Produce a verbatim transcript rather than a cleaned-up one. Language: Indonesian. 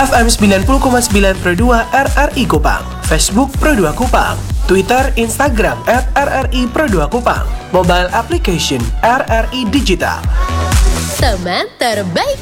F M sembilan puluh koma sembilan Pro dua R R I Kupang, Facebook Pro dua Kupang, Twitter, Instagram at R R I Pro dua Kupang, mobile application R R I Digital. Teman terbaik